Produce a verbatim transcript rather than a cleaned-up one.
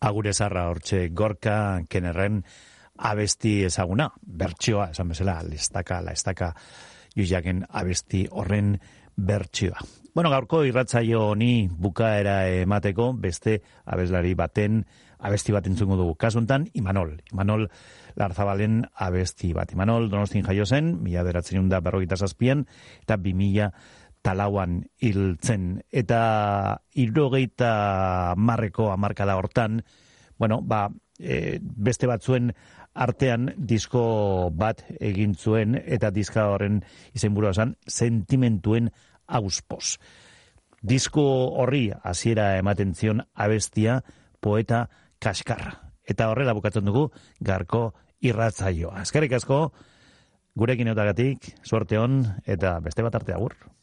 Agure zarra hortxe Gorka Kennerren abesti ezaguna, bertsioa, esan bezala, lestaka, la estaka, Lluisaken abesti horren bertsioa. Bueno, gaurko irratsaio honi bukaera emateko, beste abeslari baten abesti bat entzungo dugu. Kasuntan, Imanol. Imanol Larzabalen abesti bat. Imanol Donostin jaio zen, mila bederatziehun eta berrogeita zazpian, eta bi mila talauan hiltzen. Eta hirurogeita hamarreko hamarkada hortan, bueno, ba, e, beste batzuen artean disko bat egin zuen, eta diska horren izenburua zen Sentimentuen Auspoz. Disko horri hasiera ematen zion abestia Poeta Kaskarra. Eta horrela bukatzen dugu gaurko irratsaioa. Eskerrik asko gurekin eutagatik, suerte on, eta beste bat arte agur.